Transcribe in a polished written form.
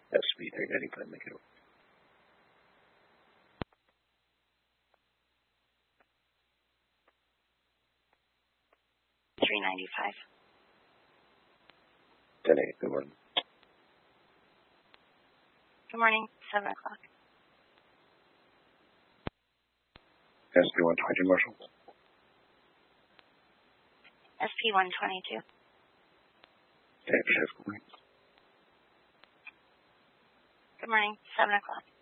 SB 395, make it over. 395. 10-8, good morning. Good morning, 7 o'clock. SB 122, Marshall. SP 122. Okay, shift, good morning. Good morning, 7 o'clock.